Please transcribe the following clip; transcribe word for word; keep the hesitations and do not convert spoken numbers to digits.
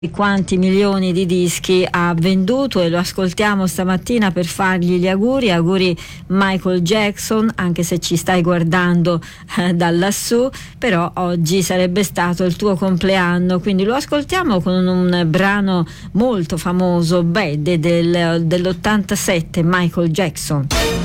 quanti milioni di dischi ha venduto, e lo ascoltiamo stamattina per fargli gli auguri. Auguri Michael Jackson, anche se ci stai guardando eh, da lassù, però oggi sarebbe stato il tuo compleanno, quindi lo ascoltiamo con un brano molto famoso, Bad, del, dell'ottantasette, Michael Jackson.